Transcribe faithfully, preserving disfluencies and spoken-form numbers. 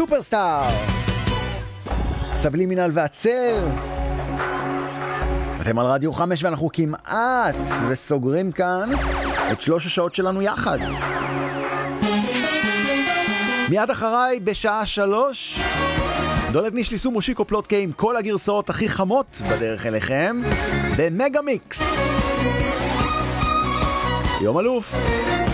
סופרסטאר, סבלימינל והצל. אתם על רדיו חמש ואנחנו כמעט וסוגרים כאן את שלוש השעות שלנו יחד. מיד אחריי בשעה שלוש דולב נשליסו מושיקו פלוטקה עם כל הגרסאות הכי חמות בדרך אליכם במגה מיקס. יום אלוף.